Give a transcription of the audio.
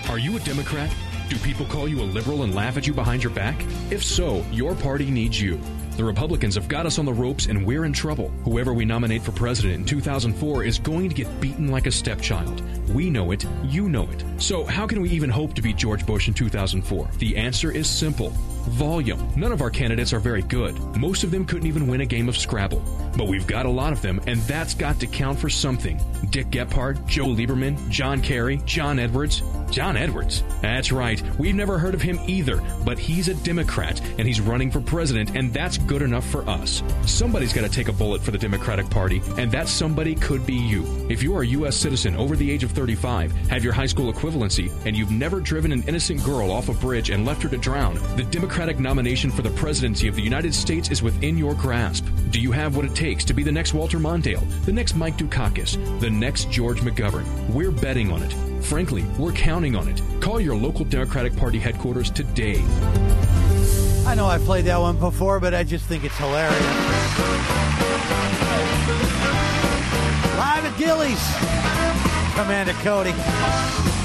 Are you a Democrat? Do people call you a liberal and laugh at you behind your back? If so, your party needs you. The Republicans have got us on the ropes and we're in trouble. Whoever we nominate for president in 2004 is going to get beaten like a stepchild. We know it, you know it. So how can we even hope to beat George Bush in 2004? The answer is simple. Volume. None of our candidates are very good. Most of them couldn't even win a game of Scrabble. But we've got a lot of them, and that's got to count for something. Dick Gephardt, Joe Lieberman, John Kerry, John Edwards. John Edwards? That's right. We've never heard of him either, but he's a Democrat, and he's running for president, and that's good enough for us. Somebody's got to take a bullet for the Democratic Party, and that somebody could be you. If you are a U.S. citizen over the age of 35, have your high school equivalency, and you've never driven an innocent girl off a bridge and left her to drown, the Democratic nomination for the presidency of the United States is within your grasp. Do you have what it takes to be the next Walter Mondale, the next Mike Dukakis, the next George McGovern? We're betting on it. Frankly, we're counting on it. Call your local Democratic Party headquarters today. I know I played that one before, but I just think it's hilarious. Live at Gillies, Commander Cody.